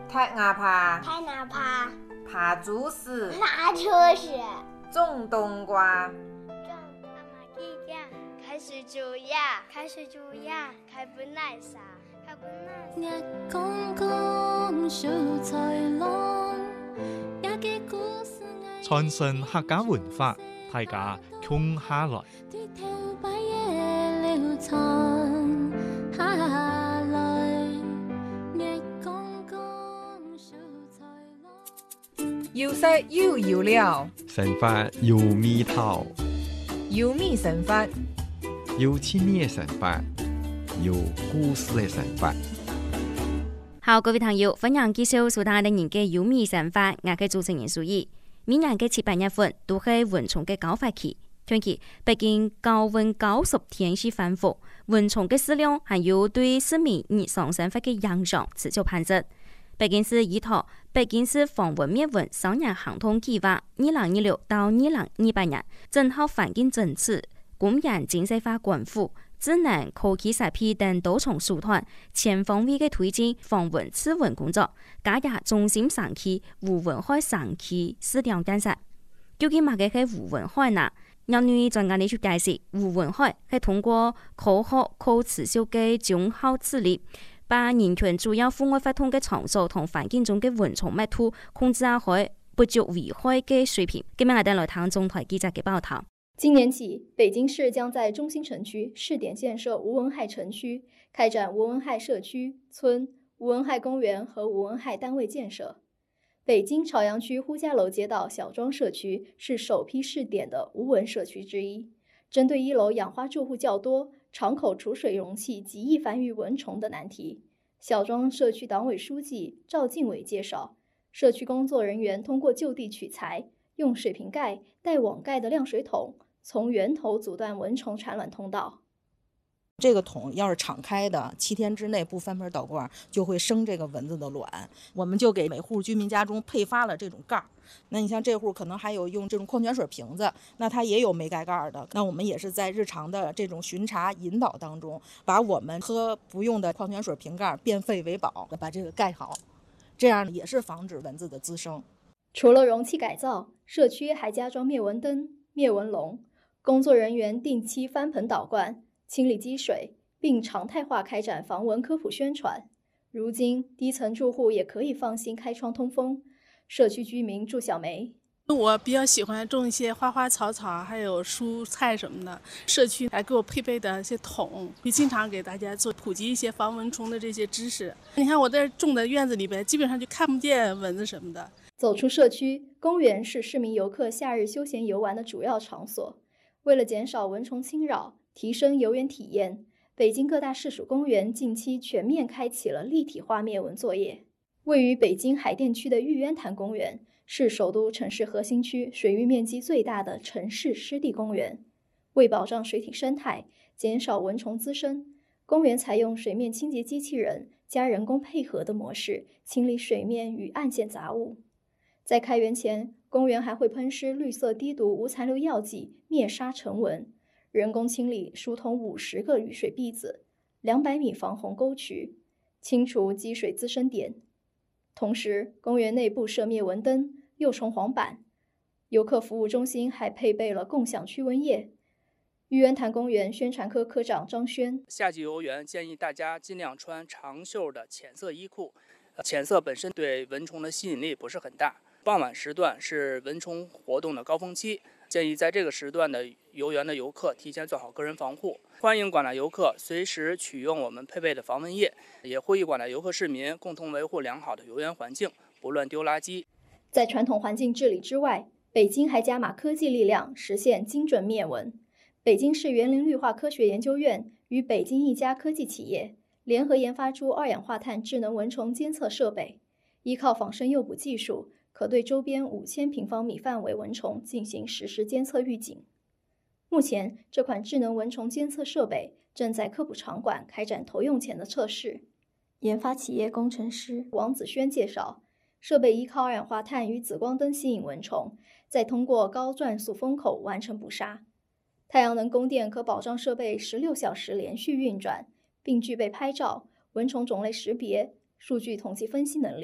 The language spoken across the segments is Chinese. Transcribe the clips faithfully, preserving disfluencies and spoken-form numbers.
太牙爬、 太拿爬、 爬猪屎、 爬车屎、 种冬瓜、 种妈妈地架、开水煮鸭、开水煮鸭、开本奶茶、开本奶茶。 公公小菜郎，也嘅故事傳承客家文化，大家共下來。 對頭擺嘢了殘下來，日公公小菜郎。 有色又有料， 神法有味道， 有米神法， 有千年神法，有故事的神法。 好，各位朋友，歡迎繼續收睇我哋嘅有米神法，我係主持人蘇怡。每年嘅七八月份都係蚊蟲嘅交發期，尤其北京高溫九十天氣反覆，蚊蟲嘅數量還有對市民日常生活嘅影響持續攀升。北京市依託北京市防蚊滅蚊三年行動計劃，二零二六到二零二八年，整合環境政策、公園精細化管府、智能科技設備等多重手段，全方位嘅推進防蚊治蚊工作，加入中心城區、無蚊害城區試點監察。究竟乜嘅係無蚊害呢？有女專家嚟去解釋，無蚊害係通過科學可持續嘅綜合治理，把人群主要戶外活動嘅場所同環境中嘅蚊蟲密度控制下去，不足危害嘅水平。今日我哋來睇中台記者嘅報道。 今年起，北京市將在中心城區試點建設無蚊害城區，開展無蚊害社區、村、無蚊害公園和無蚊害單位建設。北京朝陽區呼家樓街道小莊社區是首批試點的無蚊社區之一。針對一樓養花住戶較多、敞口儲水容器極易繁育蚊蟲的難題，小莊社區黨委書記趙敬偉介紹，社區工作人員通過就地取材，用水瓶蓋、帶網蓋的晾水桶，從源頭阻斷蚊蟲產卵通道。 這個桶要是敞開的，七天之內不翻盆倒罐，就會生這個蚊子的卵。我們就給每戶居民家中配發了這種蓋。那你像這戶可能還有用這種礦泉水瓶子，那它也有沒蓋蓋的。那我們也是在日常的這種巡查引導當中，把我們喝不用的礦泉水瓶蓋變廢為寶，把這個蓋好，這樣也是防止蚊子的滋生。 除了容器改造，社區還加裝滅蚊燈、滅蚊籠，工作人員定期翻盆倒罐，清理積水，並常態化開展防蚊科普宣傳。如今，低層住戶也可以放心開窗通風。社區居民祝小梅： 我比較喜歡種一些花花草草，還有蔬菜什麼的。社區還給我配備的一些桶，會經常給大家做普及一些防蚊蟲的這些知識。你看我在種的院子裡邊，基本上就看不見蚊子什麼的。 走出社區，公園是市民遊客夏日休閒遊玩的主要場所。為了減少蚊蟲侵擾，提升遊園體驗，北京各大市屬公園近期全面開啟了立體化滅蚊作業。位於北京海淀區的玉淵潭公園是首都城市核心區水域面積最大的城市濕地公園。為保障水體生態，減少蚊蟲滋生，公園採用水面清潔機器人加人工配合的模式清理水面與岸線雜物。在開園前，公園還會噴施綠色低毒無殘留藥劑滅殺成蚊，人工清理疏通五十個雨水篦子、兩百米防洪溝渠，清除積水滋生點。同時，公園內部設滅蚊燈、幼蟲黃板，遊客服務中心還配備了共享驅蚊液。玉淵潭公園宣傳科科長張軒： 夏季遊園建議大家盡量穿長袖的淺色衣褲，淺色本身對蚊蟲的吸引力不是很大。傍晚時段是蚊蟲活動的高峰期，建議在這個時段的遊園的遊客提前做好個人防護。歡迎廣大遊客隨時取用我們配備的防蚊液，也呼籲廣大遊客市民共同維護良好的遊園環境，不亂丟垃圾。 在傳統環境治理之外，北京還加碼科技力量，實現精準滅蚊。北京市園林綠化科學研究院與北京一家科技企業聯合研發出二氧化碳智能蚊蟲監測設備，依靠仿生誘捕技術，可對周邊五千平方米範圍蚊蟲進行實時監測預警。目前，這款智能蚊蟲監測設備正在科普場館開展投用前的測試。研發企業工程師王子軒介紹，設備依靠二氧化碳與紫光燈吸引蚊蟲，再通過高轉速風口完成捕殺。太陽能供電可保障設備十六小時連續運轉，並具備拍照、蚊蟲種類識別、數據統計分析能力。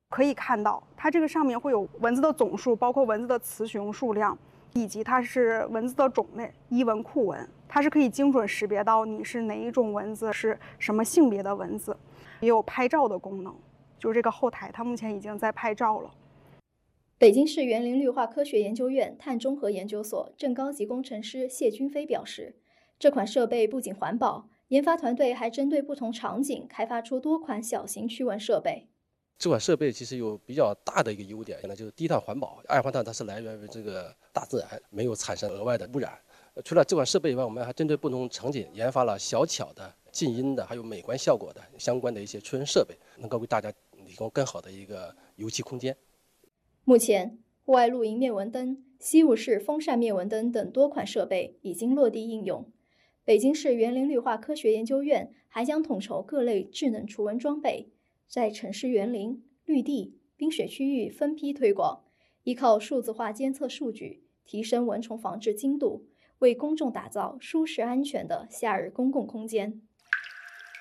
可以看到它这个上面会有文字的总数，包括文字的词雄数量，以及它是文字的种类，一文库文，它是可以精准识别到你是哪一种文字，是什么性别的文字。也有拍照的功能，就是这个后台它目前已经在拍照了。 北京市园林绿化科学研究院碳中和研究所正高级工程师谢军飞表示，这款设备不仅环保，研发团队还针对不同场景开发出多款小型驱蚊设备。 这款设备其实有比较大的一个优点，那就是低碳环保。二氧化碳它是来源于这个大自然，没有产生额外的污染。除了这款设备以外，我们还针对不同场景研发了小巧的、静音的，还有美观效果的相关的一些驱蚊设备，能够为大家提供更好的一个油气空间。 目前，户外露营灭蚊灯、吸雾式风扇灭蚊灯等多款设备已经落地应用。北京市园林绿化科学研究院还将统筹各类智能除蚊装备，在城市园林、绿地、冰雪区域分批推广，依靠数字化监测数据，提升蚊虫防治精度，为公众打造舒适安全的夏日公共空间。